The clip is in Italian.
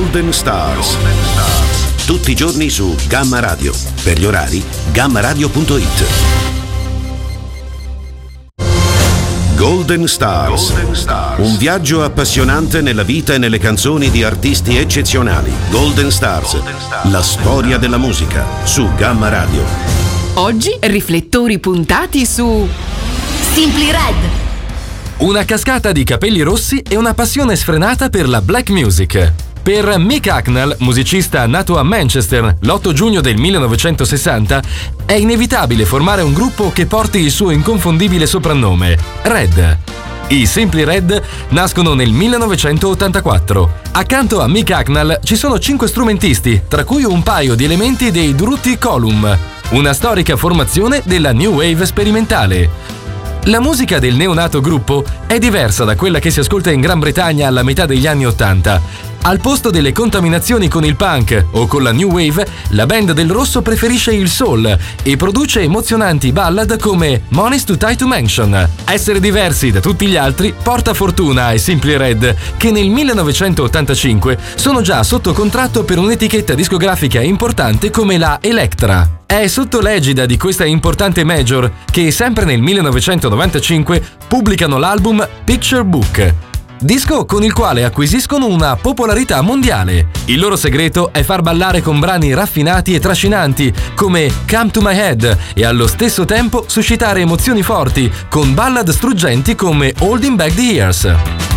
Golden Stars. Tutti i giorni su Gamma Radio. Per gli orari, gammaradio.it. Golden Stars. Un viaggio appassionante nella vita e nelle canzoni di artisti eccezionali. Golden Stars. La storia della musica su Gamma Radio. Oggi riflettori puntati su Simply Red. Una cascata di capelli rossi e una passione sfrenata per la black music. Per Mick Hucknall, musicista nato a Manchester l'8 giugno del 1960, è inevitabile formare un gruppo che porti il suo inconfondibile soprannome, Red. I Simply Red nascono nel 1984. Accanto a Mick Hucknall ci sono 5 strumentisti, tra cui un paio di elementi dei Durutti Column, una storica formazione della New Wave sperimentale. La musica del neonato gruppo è diversa da quella che si ascolta in Gran Bretagna alla metà degli anni '80. Al posto delle contaminazioni con il punk o con la new wave, la band del rosso preferisce il soul e produce emozionanti ballad come Money's Too Tight to Mention. Essere diversi da tutti gli altri porta fortuna ai Simply Red, che nel 1985 sono già sotto contratto per un'etichetta discografica importante come la Elektra. È sotto l'egida di questa importante major che sempre nel 1995 pubblicano l'album Picture Book, disco con il quale acquisiscono una popolarità mondiale. Il loro segreto è far ballare con brani raffinati e trascinanti come Come to My Head e allo stesso tempo suscitare emozioni forti con ballad struggenti come Holding Back the Years.